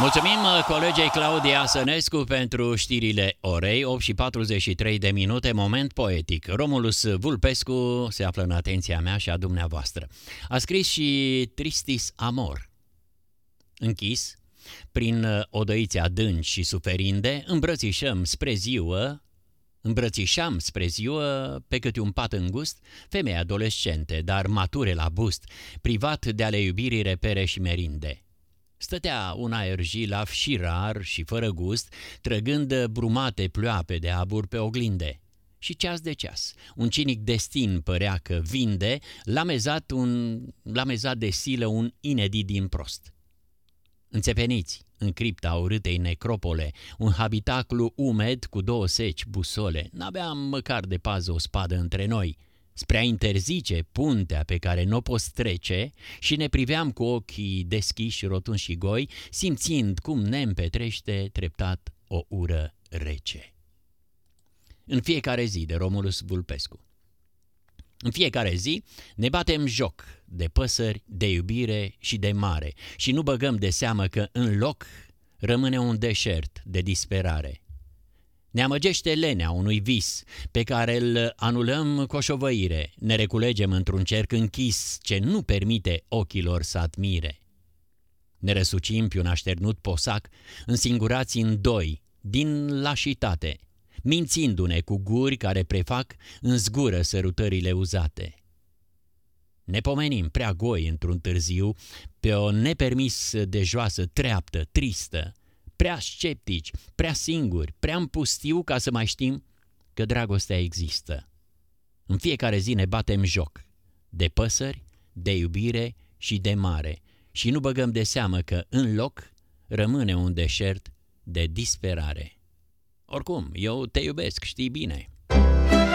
Mulțumim colegei Claudia Sănescu pentru știrile orei, 8 și 43 de minute, moment poetic. Romulus Vulpescu se află în atenția mea și a dumneavoastră. A scris și Tristis Amor. Închis, prin odăițe adânci și suferinde, îmbrățișam spre ziua pe câte un pat îngust, femei adolescente, dar mature la bust, privat de ale iubirii repere și merinde. Stătea un aer jilav și rar și fără gust, trăgând brumate ploape de abur pe oglinde. Și ceas de ceas, un cinic destin părea că vinde, l-a mezat de silă un inedit din prost. Înțepeniți în cripta urâtei necropole, un habitaclu umed cu 2 seci busole, n-aveam măcar de pază o spadă între noi, spre a interzice puntea pe care n-o poți trece, și ne priveam cu ochii deschiși, rotunzi și goi, simțind cum ne împetrește treptat o ură rece. În fiecare zi, de Romulus Vulpescu. În fiecare zi ne batem joc de păsări, de iubire și de mare și nu băgăm de seamă că în loc rămâne un deșert de disperare. Ne amăgește lenea unui vis pe care îl anulăm cu o șovăire, ne reculegem într-un cerc închis ce nu permite ochilor să admire. Ne răsucim pe un așternut posac, însingurați în doi, din lașitate, mințindu-ne cu guri care prefac în zgură sărutările uzate. Ne pomenim prea goi într-un târziu pe o nepermis de joasă treaptă, tristă, prea sceptici, prea singuri, prea în pustiu ca să mai știm că dragostea există. În fiecare zi ne batem joc de păsări, de iubire și de mare și nu băgăm de seamă că în loc rămâne un deșert de disperare. Oricum, eu te iubesc, știi bine.